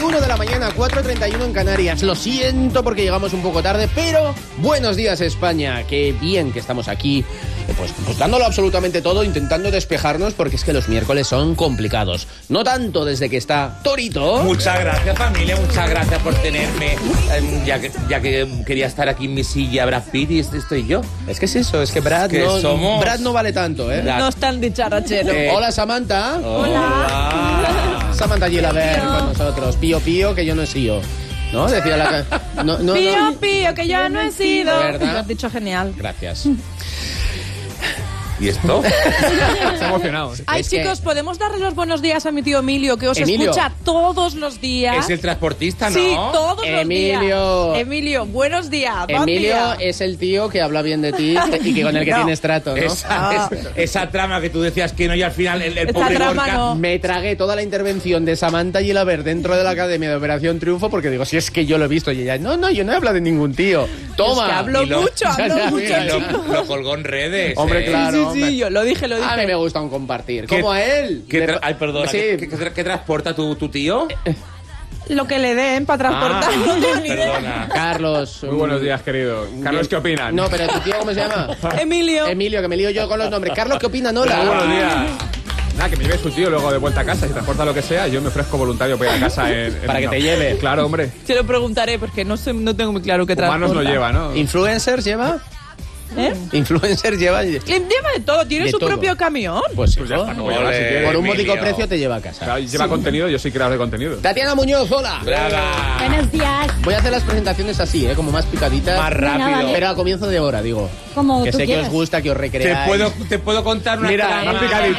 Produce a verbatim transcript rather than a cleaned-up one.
uno de la mañana, cuatro y treinta y uno en Canarias. Lo siento porque llegamos un poco tarde, pero buenos días, España. Qué bien que estamos aquí, pues, pues dándolo absolutamente todo, intentando despejarnos, porque es que los miércoles son complicados. No tanto desde que está Torito. Muchas gracias, familia, muchas gracias por tenerme. Eh, ya, que, ya que quería estar aquí en mi silla Brad Pitt y este estoy yo. Es que es eso, es que Brad, Es que no, somos- Brad no vale tanto, ¿eh? Brad. No es tan dicharachero. Eh, hola, Samantha. Hola. Samantha Gilaber con nosotros. Pío, pío, que yo no he sido. ¿No? Decía la ca- no, no, Pío, no. pío, que yo no he sido. ¿Verdad? Lo has dicho genial. Gracias. ¿Y esto? Está emocionado. Ay, Es que- chicos, ¿podemos darle los buenos días a mi tío Emilio, que os Emilio. escucha todos los días? Es el transportista, ¿no? Sí, todos Emilio. los días. Emilio, buenos días. buen Emilio día. es el tío que habla bien de ti y que con el que No. tienes trato, ¿no? Esa, es- esa trama que tú decías que no y al final el, el Esa pobre trama Gorka... no. Me tragué toda la intervención de Samantha Gilaber dentro de la Academia de Operación Triunfo porque digo, si es que yo lo he visto. Y ella, no, no, yo no he hablado de ningún tío. Toma. Es que hablo Y lo- mucho, hablo Ya, ya, mucho, ya, Lo, chicos. lo colgó en redes. Hombre, ¿eh? claro. Sí, sí, hombre. sí, yo lo dije, lo dije. A mí me gusta un compartir. ¿Qué- Como a él. ¿Qué Le- tra- Ay, perdona. Sí. ¿Qué, qué tra- qué transporta tu, tu tío? Lo que le den para transportar. Ah, no tengo ni idea. perdona. Carlos. Muy buenos días, querido. Carlos, ¿qué opinan? No, pero tu tío, ¿cómo se llama? Emilio. Emilio, que me lío yo con los nombres. Carlos, ¿qué opina? Hola. Muy buenos días. Nada, que me lleve su tío luego de vuelta a casa. Si transporta lo que sea, yo me ofrezco voluntario para ir a casa. En, en- Para que no. te lleve. Claro, hombre. Se lo preguntaré porque no, sé, no tengo muy claro qué transporta. Humanos lo lleva, ¿no? ¿Influencers lleva? ¿Eh? ¿Influencers lleva? Le lleva de todo, tiene De su todo. propio camión. Pues, Pues ya está, como lleva, si Ole. quiere. por un módico Emilio. precio te lleva a casa. Claro, lleva contenido, yo soy creador de contenido. Tatiana Muñoz, hola. Brava. Buenos días. Voy a hacer las presentaciones así, ¿eh? Como más picaditas. Más rápido. vale. Pero a comienzo de hora, digo. Como Que tú sé que quieras. os gusta, que os ¿Te recreáis. puedo, te puedo contar una Mira, trama. más picadito.